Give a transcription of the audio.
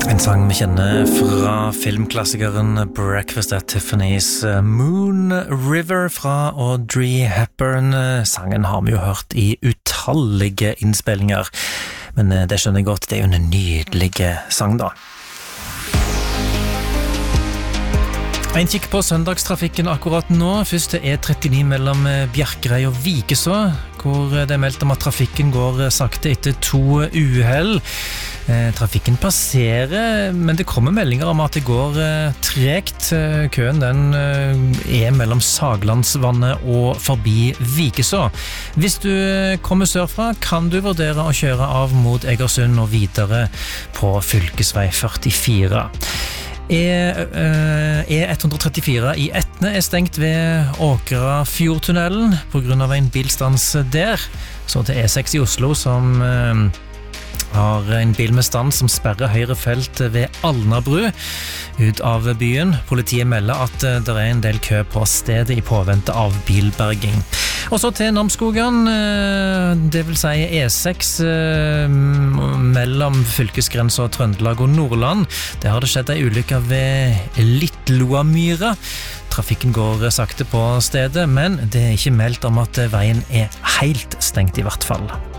En sang vi kjenner fra filmklassikeren Breakfast at Tiffany's, Moon River fra Audrey Hepburn. Sangen har vi jo hørt i utallige innspillinger, men det skjønner jeg godt, det er jo en nydelig sang da. En kikk på søndagstrafikken akkurat nå. Først det E39 mellom Bjerkreim og Vikeså, hvor det er meldt om at trafikken går sakte etter 2 uhell. Trafikken passerer, men det kommer meldinger om at det går tregt. Køen den er mellom Saglandsvannet og forbi Vikeså. Hvis du kommer sørfra, kan du vurdere å kjøre av mot Egersund og videre på fylkesvei 44. E134 i Etne er stengt ved Åkrafjordtunnelen på grunn av en bilstans der. Så til E6 i Oslo som har en bil med stans som sperrer høyre felt ved Alnabru ut av byen. Politiet melder at det er en del kø på stedet i påvente av bilberging. Og så til Namsskogan, det vil si E6 mellom fylkesgrensen Trøndelag og Nordland. Der har det skjedd en ulykke ved Littloamyra. Trafikken går sakte på stedet, men det er ikke meldt om at veien er helt stengt i hvert fall.